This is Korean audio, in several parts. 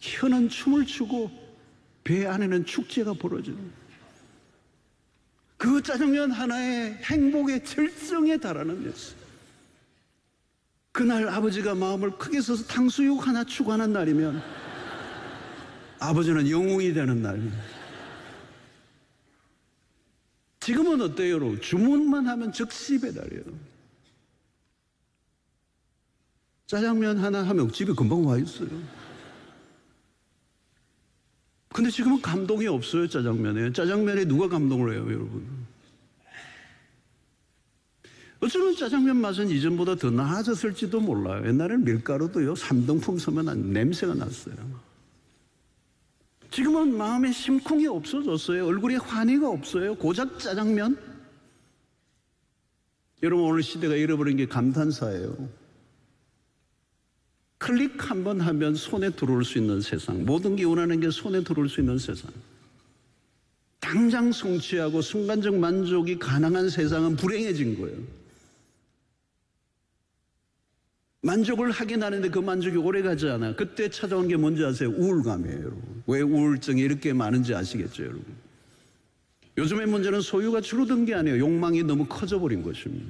혀는 춤을 추고 배 안에는 축제가 벌어지는, 그 짜장면 하나의 행복의 절정에 달하는 였어요. 그날 아버지가 마음을 크게 써서 탕수육 하나 추구하는 날이면 아버지는 영웅이 되는 날입니다. 지금은 어때요, 여러분? 주문만 하면 즉시 배달이에요. 짜장면 하나 하면 집에 금방 와 있어요. 근데 지금은 감동이 없어요, 짜장면에. 짜장면에 누가 감동을 해요, 여러분? 어쩌면 짜장면 맛은 이전보다 더 나아졌을지도 몰라요. 옛날에는 밀가루도요, 3등품 서면 냄새가 났어요. 지금은 마음에 심쿵이 없어졌어요. 얼굴에 환희가 없어요. 고작 짜장면? 여러분, 오늘 시대가 잃어버린 게 감탄사예요. 클릭 한번 하면 손에 들어올 수 있는 세상, 모든 게 원하는 게 손에 들어올 수 있는 세상, 당장 성취하고 순간적 만족이 가능한 세상은 불행해진 거예요. 만족을 하긴 하는데 그 만족이 오래가지 않아. 그때 찾아온 게 뭔지 아세요? 우울감이에요, 여러분. 왜 우울증이 이렇게 많은지 아시겠죠, 여러분? 요즘의 문제는 소유가 줄어든 게 아니에요. 욕망이 너무 커져버린 것입니다.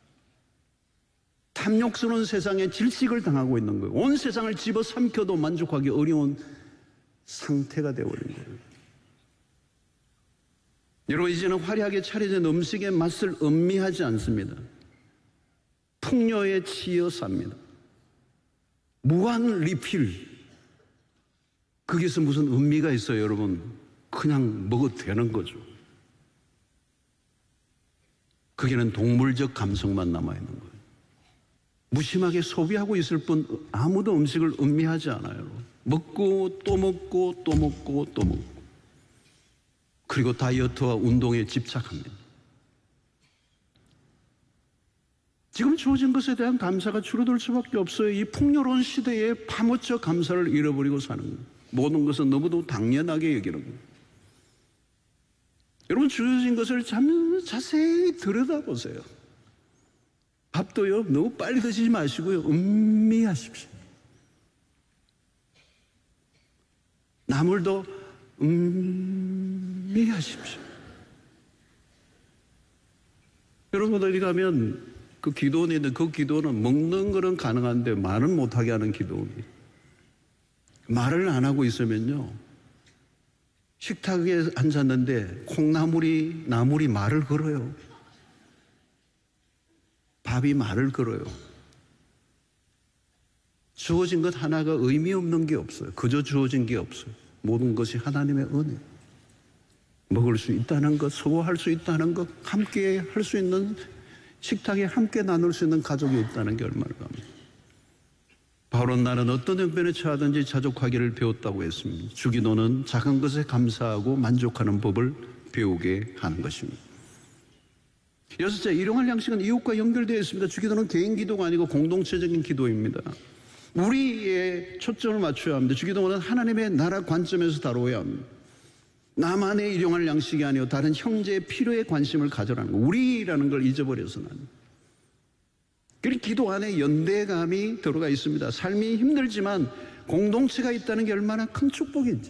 탐욕스러운 세상에 질식을 당하고 있는 거예요. 온 세상을 집어삼켜도 만족하기 어려운 상태가 되어버린 거예요. 여러분, 이제는 화려하게 차려진 음식의 맛을 음미하지 않습니다. 풍요에 치여 삽니다. 무한 리필. 거기서 무슨 의미가 있어요, 여러분? 그냥 먹어도 되는 거죠. 거기는 동물적 감성만 남아있는 거예요. 무심하게 소비하고 있을 뿐 아무도 음식을 음미하지 않아요. 먹고 또 먹고 또 먹고 또 먹고, 그리고 다이어트와 운동에 집착합니다. 지금 주어진 것에 대한 감사가 줄어들 수밖에 없어요. 이 풍요로운 시대에 파묻혀 감사를 잃어버리고 사는 거예요. 모든 것은 너무도 당연하게 여기는 거예요. 여러분, 주어진 것을 자세히 들여다보세요. 밥도요, 너무 빨리 드시지 마시고요, 음미하십시오. 나물도 음미하십시오. 여러분, 어디 가면 그 기도원이 있는데 그 기도는 먹는 거는 가능한데 말은 못하게 하는 기도원이. 말을 안 하고 있으면요, 식탁에 앉았는데 나물이 말을 걸어요. 밥이 말을 걸어요. 주어진 것 하나가 의미 없는 게 없어요. 그저 주어진 게 없어요. 모든 것이 하나님의 은혜. 먹을 수 있다는 것, 소화할 수 있다는 것, 함께 할 수 있는, 식탁에 함께 나눌 수 있는 가족이 있다는 게 얼마나 감사합니다. 바울은 나는 어떤 형편에 처하든지 자족하기를 배웠다고 했습니다. 주기도는 작은 것에 감사하고 만족하는 법을 배우게 하는 것입니다. 여섯째, 일용할 양식은 이웃과 연결되어 있습니다. 주기도는 개인 기도가 아니고 공동체적인 기도입니다. 우리의 초점을 맞춰야 합니다. 주기도는 하나님의 나라 관점에서 다뤄야 합니다. 나만의 일용할 양식이 아니고 다른 형제의 필요에 관심을 가져라는 거. 우리라는 걸 잊어버려서는. 그리고 기도 안에 연대감이 들어가 있습니다. 삶이 힘들지만 공동체가 있다는 게 얼마나 큰 축복인지.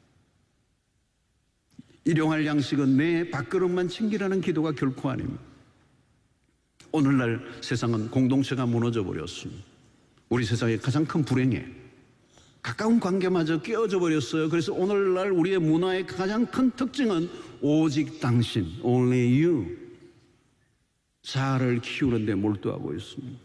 일용할 양식은 내 밥그릇만 챙기라는 기도가 결코 아닙니다. 오늘날 세상은 공동체가 무너져 버렸습니다. 우리 세상의 가장 큰 불행에 가까운 관계마저 깨어져 버렸어요. 그래서 오늘날 우리의 문화의 가장 큰 특징은 오직 당신, only you, 자아를 키우는 데 몰두하고 있습니다.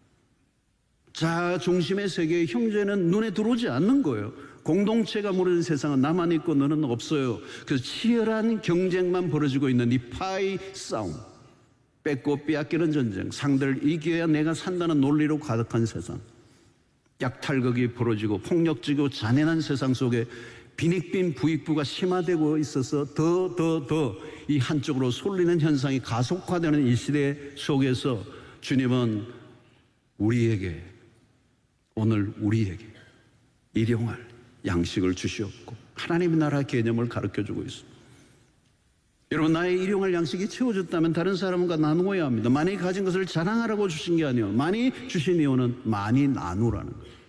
자아 중심의 세계의 형제는 눈에 들어오지 않는 거예요. 공동체가 무너진 세상은 나만 있고 너는 없어요. 그래서 치열한 경쟁만 벌어지고 있는 이 파이 싸움, 뺏고 빼앗기는 전쟁, 상대를 이겨야 내가 산다는 논리로 가득한 세상, 약탈극이 벌어지고 폭력적이고 잔인한 세상 속에 빈익빈 부익부가 심화되고 있어서 더 이 한쪽으로 쏠리는 현상이 가속화되는 이 시대 속에서 주님은 오늘 우리에게 일용할 양식을 주시옵고 하나님의 나라 개념을 가르쳐주고 있습니다. 여러분, 나의 일용할 양식이 채워졌다면 다른 사람과 나누어야 합니다. 많이 가진 것을 자랑하라고 주신 게 아니에요. 많이 주신 이유는 많이 나누라는 거예요.